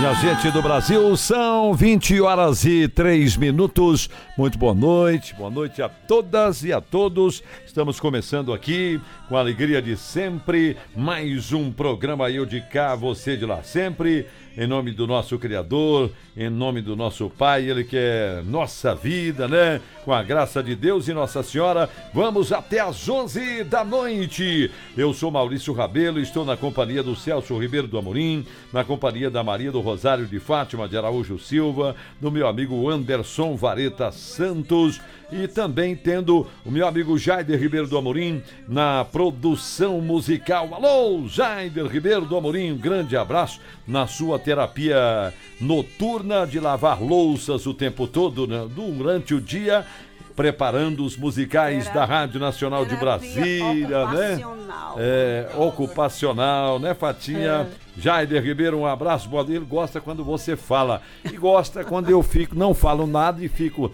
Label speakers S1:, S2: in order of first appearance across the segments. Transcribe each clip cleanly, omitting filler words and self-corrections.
S1: Minha gente do Brasil, são 20h03. Muito boa noite a todas e a todos. Estamos começando aqui com a alegria de sempre, mais um programa Eu de Cá, Você de Lá Sempre, em nome do nosso Criador, em nome do nosso Pai, Ele que é nossa vida, né? Com a graça de Deus e Nossa Senhora, vamos até às 11 da noite. Eu sou Maurício Rabelo, estou na companhia do Celso Ribeiro do Amorim, na companhia da Maria do Rosário de Fátima de Araújo Silva, do meu amigo Anderson Vareta Santos e também tendo o meu amigo Jaider Ribeiro do Amorim na produção musical. Alô, Jaider Ribeiro do Amorim, um grande abraço na sua terapia noturna de lavar louças o tempo todo, né? Durante o dia, preparando os musicais da Rádio Nacional de Brasília, né? Ocupacional, né, Fatinha? Jaider Ribeiro, um abraço. Ele gosta quando você fala e gosta quando eu fico, não falo nada e fico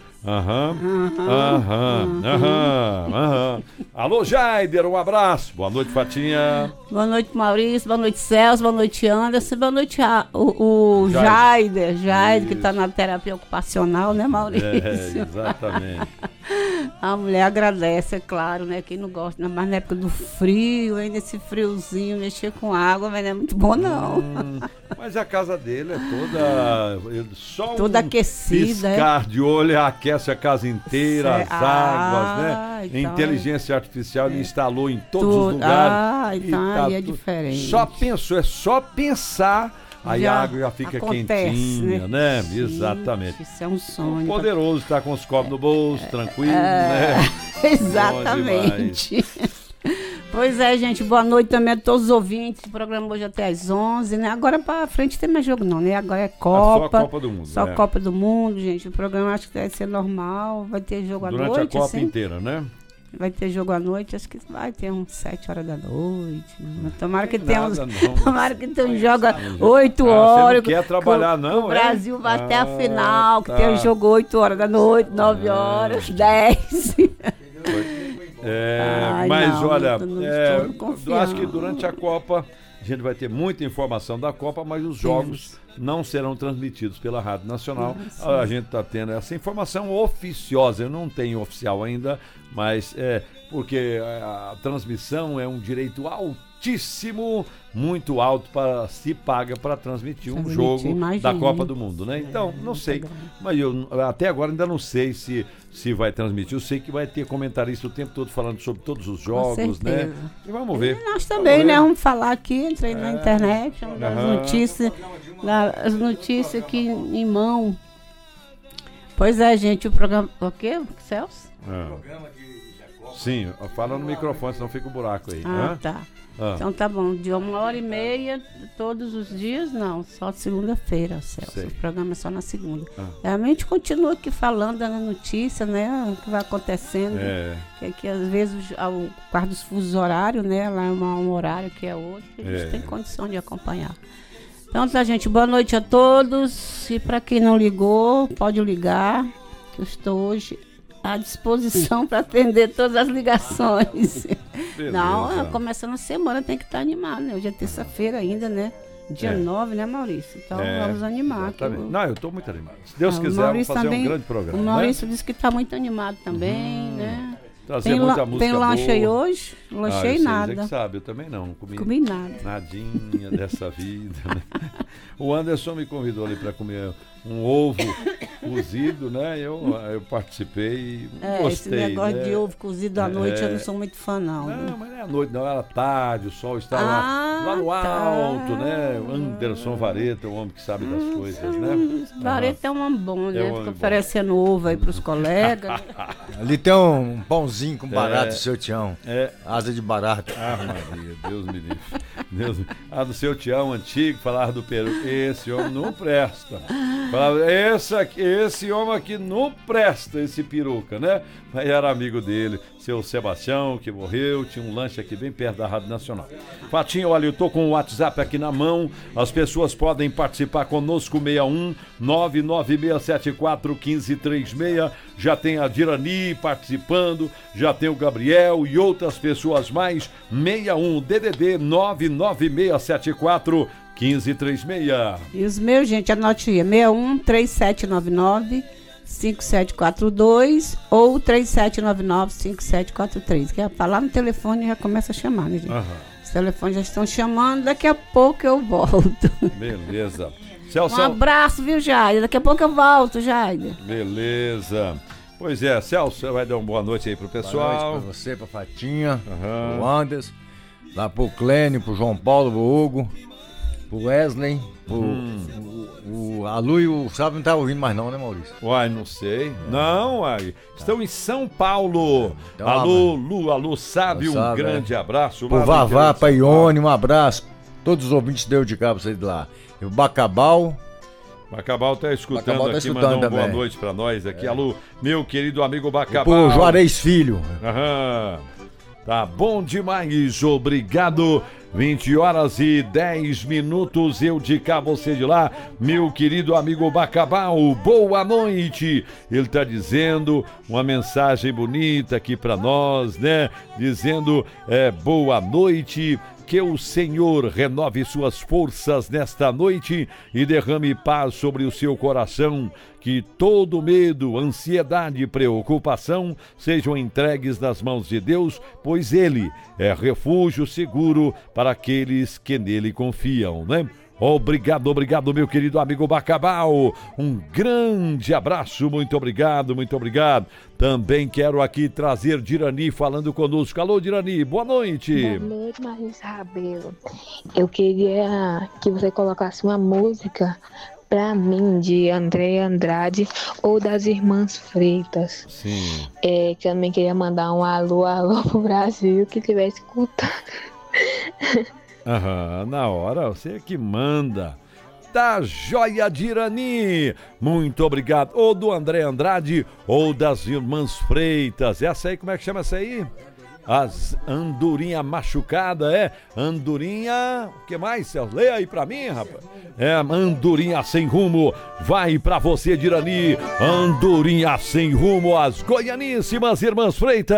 S1: Alô, Jaider, um abraço. Boa noite, Fatinha.
S2: Boa noite, Maurício. Boa noite, Celso. Boa noite, Anderson. Boa noite, o Jaider, que está na terapia ocupacional, né, Maurício?
S1: Exatamente.
S2: A mulher agradece, é claro, né? Quem não gosta, mas na época do frio, ainda esse friozinho, mexer com água, mas não é muito bom, não.
S1: Mas a casa dele é
S2: toda aquecida.
S1: Piscar de olho, aquece a casa inteira, as águas, né? Então inteligência artificial ele instalou em todos os lugares.
S2: Então aí é diferente.
S1: É só pensar. Aí a água já fica quentinha, né?
S2: Gente,
S1: exatamente.
S2: Isso é um sonho.
S1: Poderoso estar com os copos no bolso, tranquilo, né?
S2: Exatamente. Pois é, gente, boa noite também a todos os ouvintes. O programa hoje até às 11, né? Agora pra frente tem mais jogo não, né? Agora é Copa.
S1: Só a Copa do Mundo.
S2: Só a Copa do Mundo, gente. O programa acho que deve ser normal. Vai ter jogo à noite,
S1: durante a Copa inteira, né?
S2: Vai ter jogo à noite, acho que vai ter uns 7 horas da noite. Né? Tomara que tenha um jogo 8 horas.
S1: Você não quer trabalhar, não?
S2: O Brasil vai até a final, que tem um jogo 8 horas da noite, 9 horas, 10.
S1: Eu acho que durante a Copa a gente vai ter muita informação da Copa, mas os jogos não serão transmitidos pela Rádio Nacional. A gente está tendo essa informação oficiosa, eu não tenho oficial ainda, mas porque a transmissão é um direito altíssimo, muito alto para se paga para transmitir um jogo da Copa do Mundo, né? Então, não sei, mas eu até agora ainda não sei se vai transmitir. Eu sei que vai ter comentarista o tempo todo falando sobre todos os jogos, né? E vamos ver.
S2: E nós também, né? Vamos falar aqui, entrei na internet, as notícias aqui em mão. Pois é, gente, o programa... O quê, Celso?
S1: Sim, fala no microfone, senão fica o buraco aí.
S2: Tá. Então tá bom, de 1h30 todos os dias, não, só segunda-feira, Celso. O programa é só na segunda. Realmente continua aqui falando, dando notícia, né? O que vai acontecendo. Que aqui às vezes o quarto dos fusos horários, né? Lá é um horário que é outro, a gente tem condição de acompanhar. Então tá, gente, boa noite a todos. E para quem não ligou, pode ligar, que eu estou hoje à disposição para atender todas as ligações.
S1: Beleza.
S2: Não, começando a semana tem que estar animado, né? Hoje é terça-feira ainda, né? Dia 9, né, Maurício? Então vamos animar.
S1: Não, eu estou muito animado. Se Deus quiser, vamos fazer um grande programa.
S2: O Maurício disse que está muito animado também, né?
S1: Trazer muita música
S2: tem lanche
S1: boa.
S2: aí hoje? Não lanchei nada.
S1: Você que sabe, eu também não.
S2: Comi nada.
S1: Nadinha dessa vida, né? O Anderson me convidou ali para comer um ovo cozido, né? Eu participei e gostei.
S2: Esse negócio de ovo cozido à noite eu não sou muito fã, não.
S1: Não, mas não é à noite, não. Era tarde, o sol estava lá no alto, né? O Anderson Vareta, o homem que sabe das coisas, né?
S2: Vareta é um homem bom, né? Fica oferecendo ovo aí pros colegas.
S3: Ali tem um pãozinho com barato do seu Tião. Asa de barato.
S1: Maria, Deus me livre. Do seu Tião antigo, falava do Peru. Esse homem não presta. Falava, esse homem aqui não presta, esse peruca, né? Mas era amigo dele, seu Sebastião, que morreu, tinha um lanche aqui bem perto da Rádio Nacional. Fatinho, olha, eu tô com o WhatsApp aqui na mão, as pessoas podem participar conosco, 61 99674 1536, já tem a Dirani participando, já tem o Gabriel e outras pessoas mais, 61 DDD 99674 1536.
S2: E os meus, gente, anote aí, 61-3799-5742 ou 3799-5743. Quer falar no telefone e já começa a chamar, né, gente? Os telefones já estão chamando, daqui a pouco eu volto.
S1: Beleza. Celso...
S2: Um abraço, viu, Jair? Daqui a pouco eu volto, Jair.
S1: Beleza. Pois é, Celso, você vai dar uma boa noite aí pro pessoal.
S3: Boa noite pra você, pra Fatinha, pro Anderson, lá pro Clênio, pro João Paulo, pro Hugo, pro Wesley, a Lu e o Sábio não tá ouvindo mais não, né, Maurício?
S1: Uai, não sei. Não, uai. Estão em São Paulo.
S3: Então,
S1: alô, Lu, alô, Sábio, um grande abraço.
S3: Pro Vavá, pra Ione, um abraço. Todos os ouvintes deu de cá pra vocês de lá. E o Bacabal
S1: tá escutando
S3: Bacabal tá
S1: aqui,
S3: escutando
S1: mandou uma boa
S3: também.
S1: noite pra nós aqui. Alô, meu querido amigo Bacabal.
S3: Pro Juarez Filho.
S1: Tá bom demais, obrigado. 20h10, eu de cá, você de lá, meu querido amigo Bacabal, boa noite. Ele tá dizendo uma mensagem bonita aqui pra nós, né? Dizendo, boa noite. Que o Senhor renove suas forças nesta noite e derrame paz sobre o seu coração. Que todo medo, ansiedade e preocupação sejam entregues nas mãos de Deus, pois Ele é refúgio seguro para aqueles que nele confiam, né? Obrigado, meu querido amigo Bacabal. Um grande abraço, muito obrigado. Também quero aqui trazer Dirani falando conosco. Alô, Dirani, boa noite.
S4: Boa noite, Maurício Rabelo. Eu queria que você colocasse uma música pra mim de André Andrade ou das Irmãs Freitas.
S1: Sim.
S4: Que eu também queria mandar um alô pro Brasil que estiver escutando.
S1: Na hora, você que manda. Da Joia Dirani, muito obrigado. Ou do André Andrade ou das Irmãs Freitas. Essa aí, como é que chama essa aí? As Andorinha Machucada, Andorinha, o que mais, Celso? Leia aí pra mim, rapaz. Andorinha Sem Rumo, vai pra você, Dirani. Andorinha Sem Rumo, as goianíssimas Irmãs Freitas.